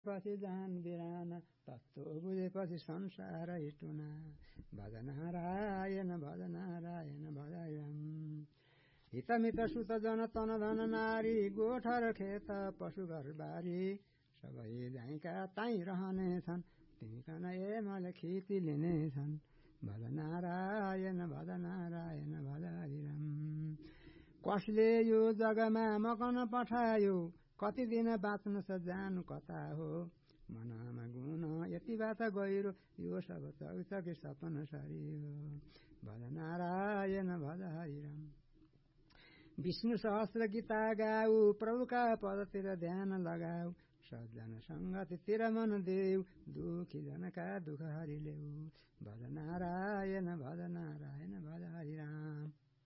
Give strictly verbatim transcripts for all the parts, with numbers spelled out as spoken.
पछि जान बिरान तत्त्व बुझेपछि संसार हिटुना भज नारायण भज नारायण भजयम हितमित सुत जन तन धन नारी गोठर खेत पशु घर बारी सबै जाइका ताई रहनेछन् तिमी कन ए मैले खेती लिनेछन् भज नारायण भज नारायण भज हरिराम कसले यो जगमा मकन पठायो कति दिन बाँच्नु छ जानु कता हो मनमा गुण यति बात गहिरो यो सब चौचकी सपन सरियो भज नारायण भज हरिराम विष्णु सहस्र गीता गाऊ प्रभुका पदतिर ध्यान लगाऊ सज्जन सङ्गतितिर मन देऊ दुखी जनका दुख हरिलेऊ भज नारायण भज नारायण भज हरिराम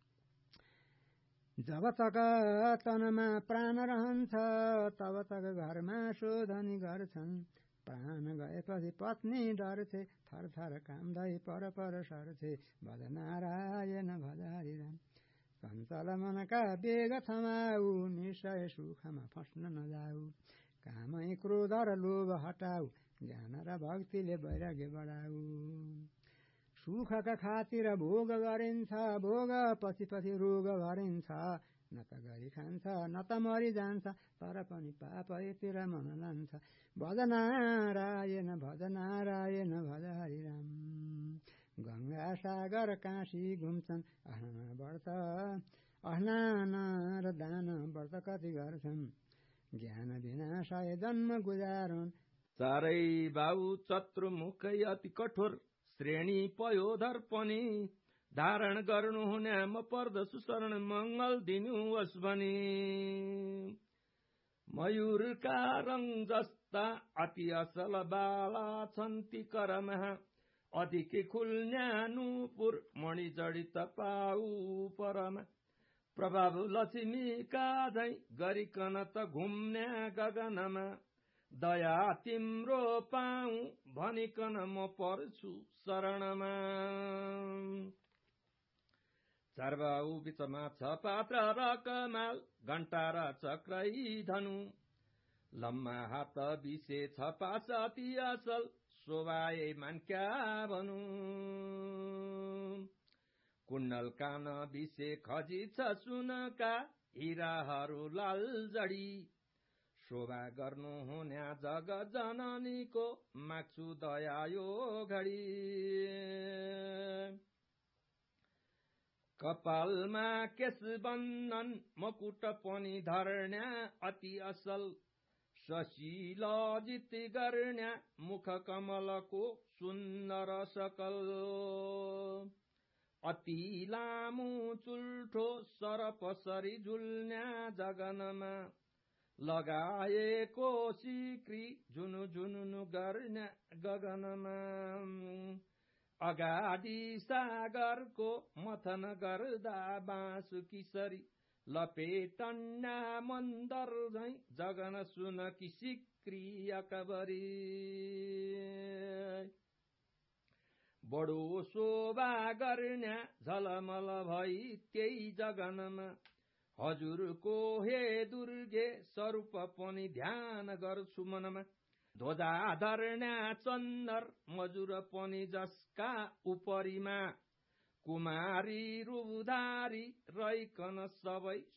जब तक तनमा प्राण रहन्छ तब तक घरमा शोधनी गर्छन् प्राण गएपछि पत्नी डर्छे थरथर कामदै पर पर सर्छे भज नारायण भज हरिराम चञ्चल मनका बेग थमाऊ निश्चय सुखमा फस्न नजाऊ कामै क्रोध र लोभ हटाऊ ज्ञान र भक्तिले वैराग्य बढाऊ सुखका खातिर भोग गरिन्छ भोग पछि पछि रोग भरिन्छ न त गरी खान्छ न त मरि जान्छ तर पनि पापतिर मन लान्छ भज नारायण भज नारायण भज हरिराम गंगा सागर काशी घुम्छन् स्नान व्रत स्नान र दान व्रत कति गर्छन् ज्ञान बिना सय जन्म गुजारन् चारै बाउ चतुर्मुखै अति कठोर श्रेणी पयोधर पनि धारण गर्नु हुने म पर्दछु शरण मंगल दिनु वस भनी मयूरका रंग जस्ता अति असल बाला छन् ती करमा अधिकी खुल्न्यानुपुर मणि जडित पाउ परमा प्रभाव लक्ष्मीका झै गरिकन त घुम्ने गगनमा दया तिम्रो पाऊ भनिकन म पर्छु शरणमा चारबाउ बिचमा छ पात्र र कमाल घण्टा र चक्रै धनु लम्मा हात बिसे छ पास अति असल शोभाए मान्क्या भनु कुण्डल कान बिसे खजी छ सुनका हिराहरू लाल जडी शोभा गर्नु हुन्या जग जननीको माग्छु दया यो घडी कपालमा केश बन्धन मकुट पनि धर्ण्या अति असल शशीलजित गर्ण्या मुख कमलको सुन्दर सकल अति लामो चुल्ठो सरपसरी झुल्न्या जगनमा लगाएको सिक्री झुनु झुनु गर्न्या गगनमा अगाडि सागरको मथन गर्दा बाँसुकी सरी लपेटन्ना मन्दर झै जगन सुनकी सिक्री अकबरी बडो शोभा गर्न्या झलमल भई त्यही जगनमा हजुरको हे दुर्गे स्वरूप पनि ध्यान गर्छु मनमा ध्वजा धर्ण्या चन्दर मजुर पनि जसका उपरिमा कुमारी रूपधारी रहिकन सबै